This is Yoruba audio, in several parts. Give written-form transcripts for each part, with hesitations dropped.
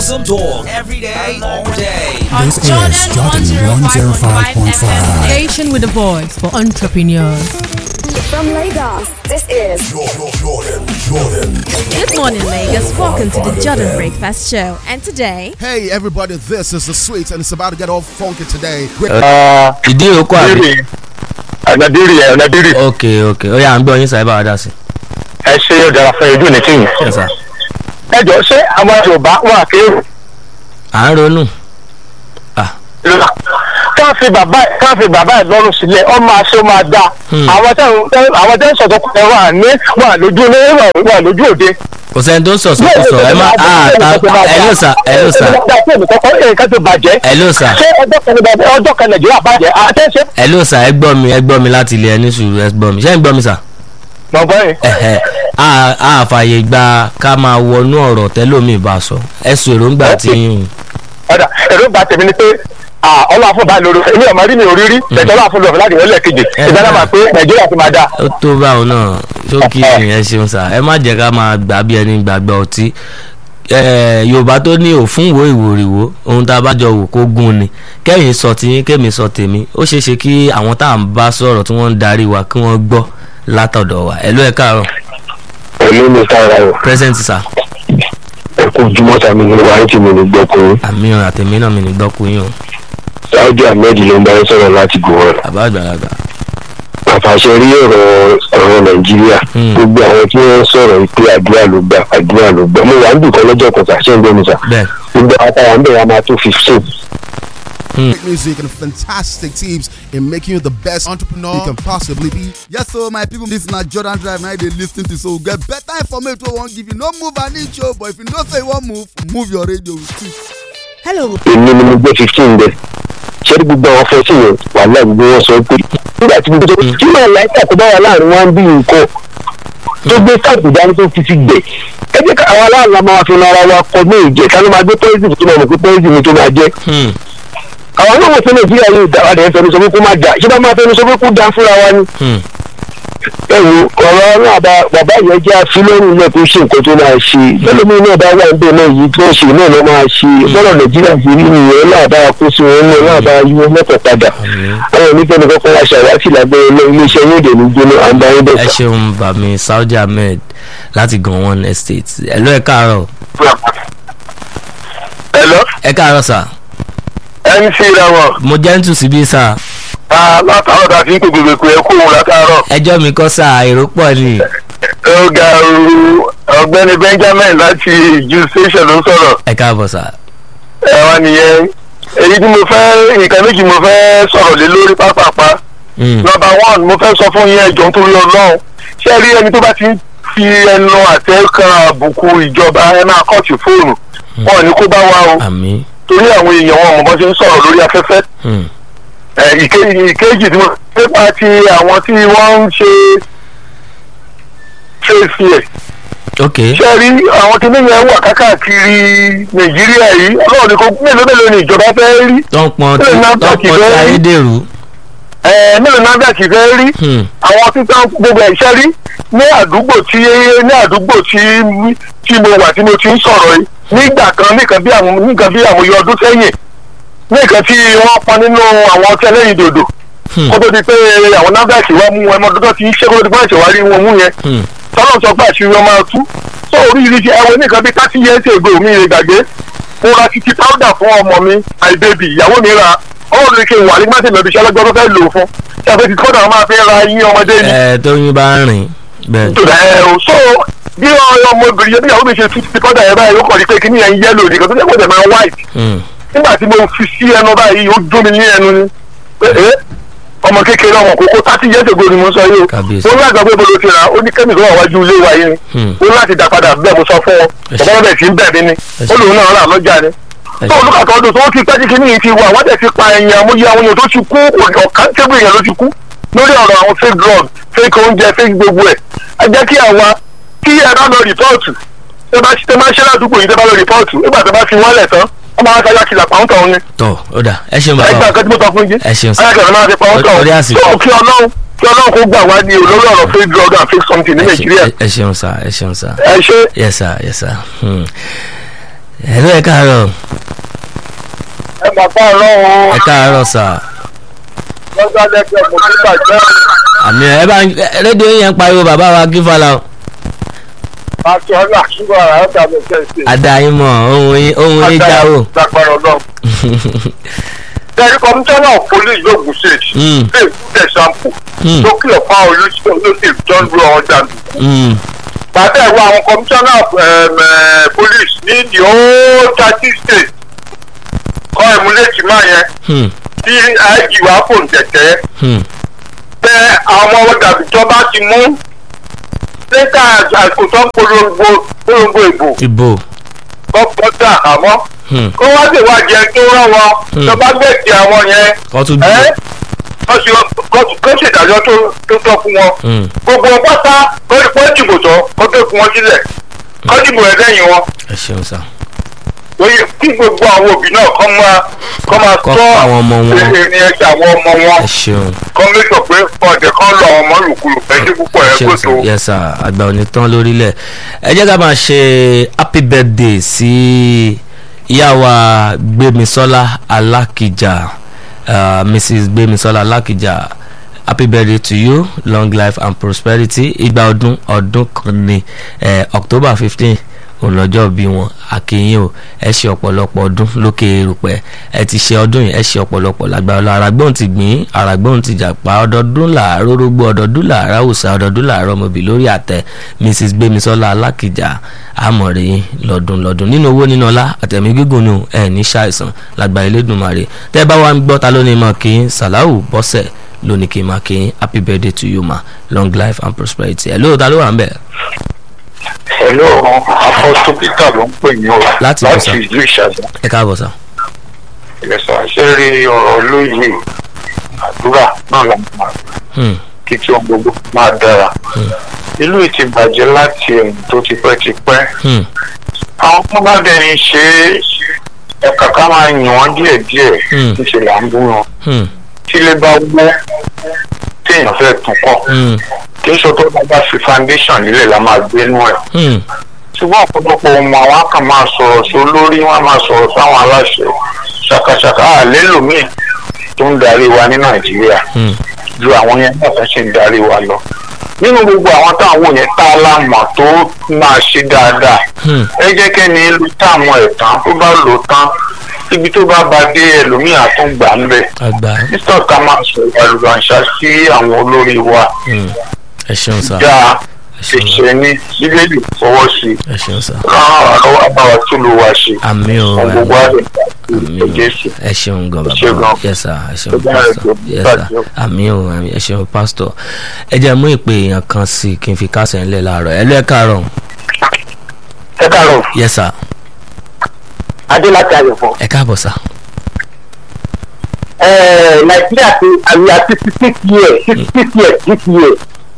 Awesome talk every day, all day. This is Jordan 105.5. Station with a voice for entrepreneurs. From Lagos, this is Jordan. Good morning, Lagos. Welcome to the Jordan Breakfast Show. And today, Hey everybody, this is the Sweets and it's about to get all funky today. ìdí òkú àbí. ọ̀nàdírì. ok ó yà ń gbọ́ yín sáyé bá wa dá sí. ẹ ṣe yóò dára fún ojú ní tíyìn. Yes, sir. ẹ jọ ṣé àwọn Yorùbá wà kéèrò. à ń ronú. ká fi bàbá ẹ lọ́rùn sílẹ̀ ọ máa ṣe ó máa dá. àwọn tẹ́ ń sọ̀tọ̀ kọ́ wà lójú òde. kò sẹ́ni tó ń sọ̀sọ̀ kò sọ ẹ má hello sir. nǹkan tó bàjẹ́. hello sir. ṣé ọjọ́ kan Nàìjíríà bàjẹ́ àtẹ́sẹ́. hello sir ẹ gbọ́ mi láti ilé ẹni sùúrù ẹ gbọ́ mi ṣé ń gbọ́ mi sir. mọ̀ bọ́ yìí. a fààyè gba ká máa wọnú ọ̀rọ̀ tẹ́lómi bá sọ ẹ̀sùn èròǹgbà tí yín. ọ̀dà èròǹgbà tèmi ni pé ọlọ́run fún báyìí lórí èmi ọ̀mọ́ rí mi ò rí bẹ̀tẹ̀ ọlọ́run fún lọ́ọ̀fù láti wọlé ẹ̀kejì ìdáná máa pé Nàìjíríà ti máa dáa. ó tó báwọn náà ṣókí ìyẹn ṣeun sà ẹ má jẹ́ ká máa gbà bí ẹni gbàgbọ́ ọtí Yorùbá tó ní òfún wo ìwòrìwò ohun tá a bá jọ wò kó gún ni kẹ́yìn sọ tiyín kémi sọ tèmi ó ṣeé ṣe kí àwọn tá à ń bá sọ̀rọ̀ tí wọ́n ń darí wa kí wọ́n gbọ́ látọ̀dọ̀ wa ẹ̀ ló ẹ̀ káàárọ̀. pẹ̀lú mi sára o. present sà. ẹ kú jùmọ̀ sàmì ní wàá tí mi ní gbọ́kùnrin. àmì ọ̀rọ̀ àtẹ̀mí náà mi ní gbọ́kùnrin o. Saudi Ahmed ló ń bá yín sọ̀rọ̀ láti gbòòrò. bàbá àgbàlagbà. àfàṣẹ rí ọ̀rọ̀ Nàìjíríà gbogbo àwọn tí wọ́n sọ̀rọ̀ pé àdúrà ló gbà mo wà ń dùn kan lọ́jọ́ kan sàṣẹ ń gbé mi sà. gbogbo àtàwọn ń bẹ̀rẹ̀ a máa tó 15. Great music and fantastic teams in making you the best entrepreneur you can possibly be. Yes, so my people, this is not Jordan Drive. Now they listen to so get better information. We won't give you no move an inch, but if you don't say one move your radio with it. hello. èmi ni mo gbé 15 bẹ́ẹ̀ ṣé gbogbo àwọn fẹ́ sí yẹn wàhálà gbogbo wọn sọ pé nígbà tí gbogbo tí màá láìka tó bá wà láàrin wọn bí nǹkan tó gbé sáàpù dání tó fi gbẹ ẹ jẹ́ ká àwọn aláàlá máa fi ara wa kọ ní ìjẹ́ ká ló máa gbé pọ́ìsì tó máa mọ̀ pé pọ́ìsì ni tó máa jẹ́. àwọn náà wọ́n fẹ́ Nàìjíríà yóò dá adé fẹ́ni sọ pé kó má dá ṣé bá máa fẹ́ni sọ pé kó dá fúnra wa ni. ẹ wo ọ̀rọ̀ náà bàbá yẹn jẹ́ àfilọ́rùn náà tó ṣe nǹkan tó máa ṣe lẹ́lọ́mí náà bá wà níbẹ̀ náà yìí tó ṣe náà ló máa ṣe bọ́lá Nàìjíríà fi rí nìyẹn náà bá kó sí wọn náà bá yí wọn mọ́tò padà àwọn onífẹ́ni kọ́kọ́ wá ṣàwátì lábẹ́ iléeṣẹ́ yóò dé ní gbóná àǹbáyé bẹ́ẹ̀. ẹ ṣeun bàmí Saudi Ahmed láti Gowon Estate ẹ ló ẹ káàárọ̀. Hello. ẹ káàárọ̀ sà. MC Rawọ. mo jẹ́ ń tù síbí sà. látàárọ̀ dàbí ń gbogbo èkó ẹ̀kú òun látàárọ̀. ẹjọ́ mi kọ́ sà èrò pọ̀ ni. ọ̀gá ọ̀gbẹ́ni Benjamin láti ju station ló ń sọ̀rọ̀. ẹ káàbọ̀ sà. ẹ̀wọ̀n nìyẹn èyí tí mo fẹ́ nǹkan méjì mo fẹ́ sọ̀rọ̀ lé lórí pápápá. Number 1 mo fẹ́ sọ fún yín ẹjọ́ nítorí Ọlọ́run ṣé rí ẹni tó bá ti fi ẹnu àtẹ́ kan àbùkù ìjọba ẹ máa kọ́ọ̀tù fóònù wọn ní kó bá wa o. àmín. torí àwọn èèyàn wọn mọ̀ bọ́ ṣe ń sọ̀rọ̀ lórí afẹ́fẹ́. ìkejì tí mo nípa ti àwọn tí wọ́n ń ṣe fèsì ẹ̀. ṣé rí àwọn tí níyẹn wà káàkiri Nàìjíríà yìí Ọlọ́run ní kó mélòó ni ìjọba fẹ́ rí. tọ́pọ̀ tí ayédèrú. mélòó NAFDAC fẹ́ rí. àwọn títàn gbogbo ẹ̀ṣẹ́ rí ní àdúgbò tí mo wà tí mo ti ń sọ̀rọ̀ yìí nígbà kan nìkan bí àwọn iye ọdún sẹ́yìn nìkan tí wọ́n pọn nínú àwọn ọtí ẹlẹ́rìn dòdò kó tó di pé àwọn NAFDAC wá mú ẹmọ dọ́dọ́ tí ń ṣe kó tó di pé ẹ̀ṣẹ̀ wá rí wọn mú yẹn tọ́lọ̀ sọ pé àṣírí wọn máa tú tó oríṣiríṣi ẹwọ nìkan bí 30 years ago mi rè gbàgbé mo ra títí powder fún ọmọ mi my baby ìyàwó mi ra ọ̀rọ̀ lè ké wà ní gbàtẹ́ lọ́bi iṣẹ́ lọ́gbọ́n tó fẹ́ lò fún ṣàfẹ́ ti kọ́dà wọn máa fi ra yín ọmọdé ni. tó yín bá ń rìn bẹ́ẹ̀. so bí ọmọbìnrin yẹn bí ìyàwó mi ṣe ti kọ́dà yẹn báyìí ó kọ́ ni pé kí ni yẹn yẹ́lò nìkan tó jẹ́ kó dẹ̀ máa white. nígbà tí mo fi sí ẹnu báyìí ó dún mi ní ẹnu ni ọmọ kékeré ọmọ kókó 30 years ago ni mo sọ yìí o mo lágbàá pé bolo ti rà ó ní kẹ́mìkì wà wájú ilé wa yìí ni ó láti dá padà bẹ́ẹ̀ mo sọ fún ọ bàbá bẹ́ẹ̀ ti ń bẹ̀ mí ni ó lòun náà rà lọ́jà ni tó olùkàtà ọdún tó ti pẹ́ kíkí ní ti wà wọ́n tẹ̀ ti pa ẹ̀yìn àmúyẹ àwọn èèyàn tó ti kú ọ̀kan tẹ́gbù èèyàn ló ti kú lórí ọ̀rọ̀ àwọn fake drug fake oúnjẹ fake gbogbo ẹ̀ ẹ jẹ́ kí àwa kí ẹ bá lọ rìpọ́ọ̀tù ẹ máa ṣe ládùúgbò yìí tẹ́ bá lọ rìpọ́ọ̀tù nígbà tẹ́ bá fi wọ́n lẹ̀ tán wọ́n máa ń sáyà kìlà pàǹtà òun ni. tọ́ ó dà ẹ ṣeun bàbá ẹ gbà kẹ́tí mo sọ fún yín ẹ ṣeun sá ayákẹ́rẹ́ máa fi pàǹtà òun tó kí Ọlọ́run kó gbà wá ní olórí ọ̀rọ̀ fake drug and fake something ní Nàìjíríà. ẹ ṣeun sá ẹ ṣeun sá. ẹ ṣe. yes sir yes sir. hello ẹ káàárọ̀. ẹ máa bá ọlọ́run. ẹ káàárọ̀ sà. lọ́jọ́ lẹ́gbẹ̀ẹ́ mo ti bàjẹ́. àmì ẹ bá rédíò yẹn ń pariwo bàbá wa gífàlà o. àti ọ̀nà àṣùwọ̀n àrà ọ̀dà mi kẹ́sì. àdáyé mọ̀ ohun yín já o. lágbára ọlọ́run. The commissioner of police lóògùn state dey good example tó kìlọ̀ fáwọn olóṣèlú John Bull ọ̀dàdù. Bàtà ìwọ àwọn commissioner of police ní the whole 30 state kọ́ ẹ̀múlẹ́tì máa yẹn tí IG wà fòun tẹ̀tẹ̀. Bẹ́ẹ̀ àwọn ọ̀dàbí tó bá ti mú lẹ́tà àsìkò tó ń polongo ìbò kọ́kọ́tà àmọ́ kó wá sì wá jẹ tó rán wọn tó bá gbẹ̀tì àwọn yẹn kó ṣèdájọ́ tó tọ́ fún wọn gbogbo pátá kó dìbò tán kó tó fún wọn sílẹ̀ kó dìbò ẹ̀ lẹ́yìn wọn. ẹ ṣeun sá. kí gbogbo àwọn òbí náà kọ́ máa tọ́ ìrìn ẹ̀ṣẹ̀ àwọn ọmọ wọn kọ́ mẹ́tọ̀ pé ọ̀dẹ̀ kan lọ ọmọ lùkulù ẹ̀ṣẹ̀ púpọ̀ ẹ̀ kó tó. yes sir àgbà ò ní tán lórílẹ̀ ẹ jẹ́ ká máa ṣe happy birthday sí ìyá wa Gbémisọ́lá Alákìjà Mrs. Gbémisọ́lá Alákìjà happy birthday to you long life and prosperity ìgbà ọdún kan ní October 15 ònlọ́jọ́ bí wọn àkíyìn o ẹ ṣe ọ̀pọ̀lọpọ̀ ọdún lókè erùpẹ̀ ẹ ti ṣe ọdún yìí ẹ ṣe ọ̀pọ̀lọpọ̀ lágbára ọlọ́ àràgbọ́n ti gbìn àràgbọ́n ti jàpá ọdọọdún làárọ̀ rógbó ọdọọdún làárọ̀ àwùsá ọdọọdún làárọ̀ ọmọbì lórí àtẹ Mrs. Gbémisọ́lá Alákìjà àmọ̀rẹ́ lọ́dún nínú owó nínú ọlá àtẹ̀mí gígùn ni ẹ ní ṣàìsàn lágbára Elédùmarè tẹ́ bá wà ń gbọ́ ta ló ní mọ̀ kí Sàláwù Bọ́sẹ̀ lónìí kí n máa kí happy birthday to you ma long life and prosperity ẹ̀ lóòótọ́ ló wà ń bẹ̀. Hello, Apostle Peter ló ń pè ní o láti ìlú Ìṣàdá. Ẹ káàbọ̀ sá. Ìrẹsà ṣe rí ọ̀rọ̀ lóye àdúrà náà la máa kí tí ohun gbogbo máa dára. Ìlú ti bàjẹ́ láti ẹ̀yìn tó ti pẹ́. Àwọn tó bá dẹni ṣe ẹ̀ka ká máa yìn wọ́n díẹ̀díẹ̀ níṣẹ́ là ń bú wọn. Tílé bá wọ́ téèyàn fẹ́ tún kọ́. Kì í ṣe tó bá fi foundation nílẹ̀ la máa gbé nú ẹ̀. Ṣùgbọ́n ọ̀pọ̀lọpọ̀ ọmọ àwọn kan máa sọ̀rọ̀ sí olórí wọn máa sọ̀rọ̀ sáwọn aláṣẹ ṣàkàṣàkà àlélòmíì tó ń darí wa ní Nàìjíríà ju àwọn yẹn náà fẹ́ ṣe ń darí wa lọ. Nínú gbogbo àwọn táwọn yẹn tá a lámọ̀ tó máa ṣe dáadáa ẹ jẹ́ kẹ́ni lu táwọn ẹ̀tàn tó bá lò tán ibi tó bá ba dé ẹlòmíì àtúngbà ń bẹ̀. Mr. ká máa sọ àlùbànṣá sí àwọn olórí wa. Ẹ ṣeun sá. Dáa ṣe ní bíbélì fọwọ́ sí. Ẹ ṣeun sá. Ràn àwọn abáwa tó ló wá ṣe. Àmín o. Gbogbo àdé Jésù. Ẹ ṣeun gan bàbá. Yes sir. Ẹ ṣeun pastor. Yes sir. Àmín o. Ẹ ṣeun pastor. Ẹ jẹ́ mú ìpè èèyàn kan sí kí n fi kásẹ̀ ńlẹ̀ láàárọ̀. Ẹ lọ ẹ káàárọ̀. Ẹ káàárọ̀. Yes sir. Adé láti Ayọ̀fọ̀. Ẹ káàbọ̀ sá. Nàìjíríà ti àmì àti 66 years this year.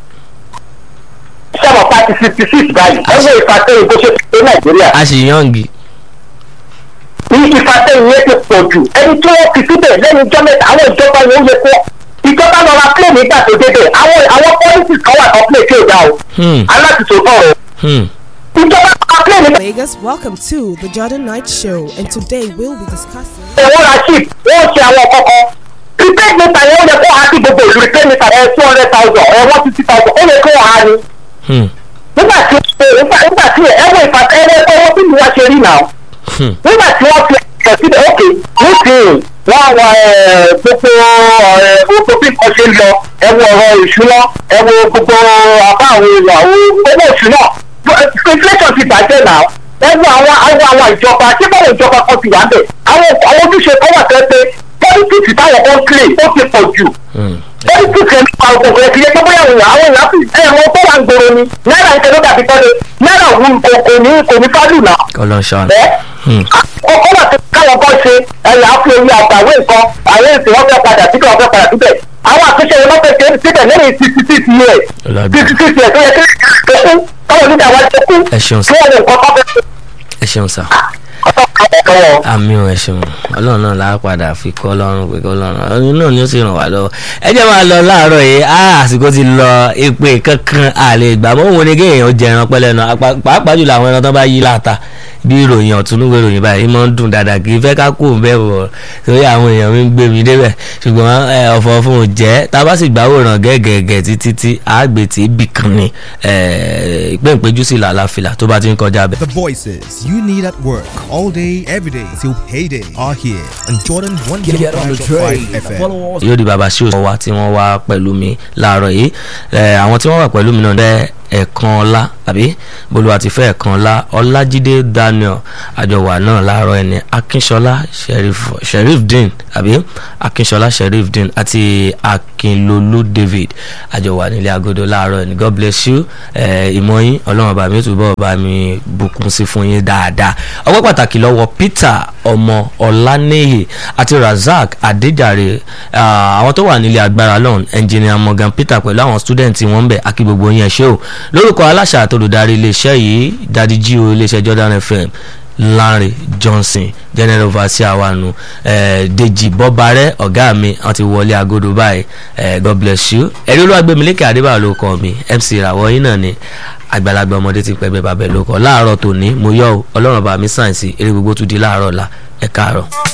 Sábà pàtí 56 báyìí. Ẹgbẹ́ ìfàsẹ́yìn bó ṣe fi ṣe Nàìjíríà. A ṣì yàngi. Ìfàsẹ́yìn yẹn ti pọ̀ jù. Ẹni tí wọ́n fi síbẹ̀ lẹ́nu ìjọ mẹ́ta àwọn ìjọba yẹn ó yẹ kó. Ìjọba lọ́ra plẹ̀ nígbà tó débẹ̀. Àwọn pọ́lísì kan wà tó plẹ̀ tí ò dá o. Aláàtìtò sọ̀rọ̀. Vegas, welcome to the Jordan Night Show, and today we'll be discussing. Wọ́n ra chip, wọ́n ṣe àwọn kọ̀ọ̀kan. Prepaid meter yẹn ó yẹ kó ha sí gbogbo ìlú prepaid meter 200,000 150,000 ó yẹ kó ha ni. Nígbà tí ẹ̀wọ̀n ìfàsẹ́yìn owó tí ìlú wa ṣe rí náà. Nígbà tí wọ́n fi ẹ̀sẹ̀ síbẹ̀ ókè nísìnyí wọ́n wọ gbogbo bí nǹkan ṣe ń lọ ẹ̀wọ̀n ọ̀rọ̀ ìṣúná ẹ̀wọ̀n gbogbo àbá àwọn èèyàn owó ìṣúná. Inflation ti bàjẹ́ náà ẹgbẹ́ àwọn ìjọba tí báwọn ìjọba kan ti wà bẹ̀ àwọn ojúṣe kan wà tẹ́tẹ́ politics táwọn kan claim ó ti pọ̀ jù politics ẹ̀ nípa òkùnkùn ẹ̀ kì í ṣe bóyá àwọn èèyàn fi ẹ̀wọ̀n tó wà ń gbòòrò ni náírà ń tẹ ló dàbí tọ́lé náírà kò ní fálù náà ọkọ̀ wà káwọn kan ṣe ẹ̀yà á fi orí àgbàwé nǹkan àwọn èsì wọn fẹ́ padà síbẹ̀ wọn fẹ́ padà síbẹ̀ àwọn àtúnṣe wọn fẹ́ ṣe síbẹ̀ lẹ́yìn 66 years 66 years tó yẹ kí ẹkún táwọn onídàá wá ṣe kú kí wọ́n lè nǹkan tó fẹ́. Ẹ ṣeun sá. Àmì ò ẹ ṣeun Ọlọ́run náà láà padà fi kọ́ lọ́rùn pé kọ́ lọ́rùn ọ̀run náà ni ó sì ràn wá lọ́wọ́. Ẹ jẹ́ máa lọ láàárọ̀ yìí àsìkò ti lọ ìpè kankan àlè ìgbà mọ́ òun ni kéèyàn jẹ ẹran pẹ́lẹ́ náà pàápàá jùlọ àwọn ẹran tó bá yí láta bí ìròyìn ọ̀túnúwé ìròyìn báyìí máa ń dùn dáadáa kì í fẹ́ ká kó òun bẹ́ẹ̀ wọ̀ torí àwọn èèyàn mi ń gbé mi débẹ̀ ṣùgbọ́n ọ̀fọ̀ fún un jẹ́ tá a bá sì gbàwòrán gẹ́gẹ́gẹ́ títí àgbè tí ibì kan ni ìpéǹpéjú sí làlàfìlà tó bá ti ń kọjá bẹ́ẹ̀. The voices you need at work all day, every day till payday are here on Jordan 105.5 FM. Yóò di bàbá sí òṣùwọ̀n wa tí wọ́n wá pẹ̀lú mi láàárọ̀ yìí àwọn tí wọ́n wà pẹ̀lú mi náà dẹ́ ẹ̀kan ọlá àbí bolúwa ti fẹ́ ẹ̀kan ọlá ọlájídé Daniel àjọwà náà láàárọ̀ ẹni akínṣọlá Sheriffdeen àbí akínṣọlá Sheriffdeen àti akínlolú David àjọwà nílé agodo láàárọ̀ ẹni God bless you ìmọ̀yìn ọlọ́run ọba mi ó túbọ̀ bá mi bùkún sí fún yín dáadáa ọpẹ́ pàtàkì lọ́wọ́ Peter ọmọ ọlánéyè àti Razak adéjàre àwọn tó wà nílé agbára lọ́hùn engineer Morgan Peter pẹ̀lú àwọn student wọn bẹ̀ akí gbogbo yẹn ṣé o lórúkọ aláṣà àtolùdarí iléeṣẹ́ yìí dadi jío iléeṣẹ́ Jordan FM Lanre Johnson general overseer wa nu Deji Bọ́barẹ́ ọ̀gá mi wọ́n ti wọlé agodo báyìí God bless you ẹ̀rí olúwàgbẹ̀mílẹ́kẹ̀ adébáyọ̀ ló kọ́ mi MC ìràwọ̀ yín náà ni àgbàlagbà ọmọdé ti pẹ́ bẹ́ẹ̀ bàbẹ̀ ló kọ́ láàárọ̀ tòní mo yọ ọlọ́run bá mi sáyẹ̀nsì eré gbogbo tún di láàárọ̀ la ẹ káàárọ̀.